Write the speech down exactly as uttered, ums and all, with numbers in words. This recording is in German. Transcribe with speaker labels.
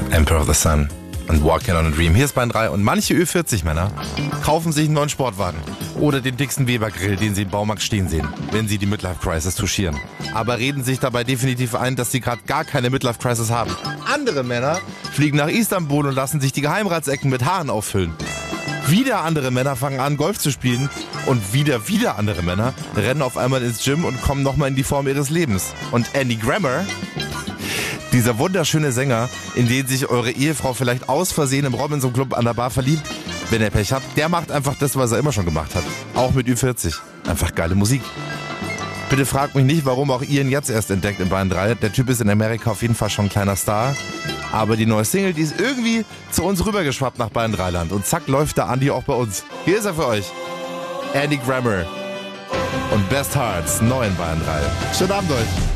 Speaker 1: Emperor of the Sun und Walking on a Dream. Hier ist Bayern drei und manche Ü vierzig Männer kaufen sich einen neuen Sportwagen oder den dicksten Weber-Grill, den sie im Baumarkt stehen sehen, wenn sie die Midlife-Crisis touchieren. Aber reden sich dabei definitiv ein, dass sie gerade gar keine Midlife-Crisis haben. Andere Männer fliegen nach Istanbul und lassen sich die Geheimratsecken mit Haaren auffüllen. Wieder andere Männer fangen an, Golf zu spielen und wieder, wieder andere Männer rennen auf einmal ins Gym und kommen nochmal in die Form ihres Lebens. Und Andy Grammer, dieser wunderschöne Sänger, in den sich eure Ehefrau vielleicht aus Versehen im Robinson Club an der Bar verliebt, wenn er Pech hat, der macht einfach das, was er immer schon gemacht hat. Auch mit Ü vierzig. Einfach geile Musik. Bitte fragt mich nicht, warum auch ihr ihn jetzt erst entdeckt in Bayern drei. Der Typ ist in Amerika auf jeden Fall schon ein kleiner Star. Aber die neue Single, die ist irgendwie zu uns rübergeschwappt nach Bayern drei Land. Und zack, läuft der Andi auch bei uns. Hier ist er für euch. Andy Grammer und Best Hearts, neu in Bayern drei. Schönen Abend euch.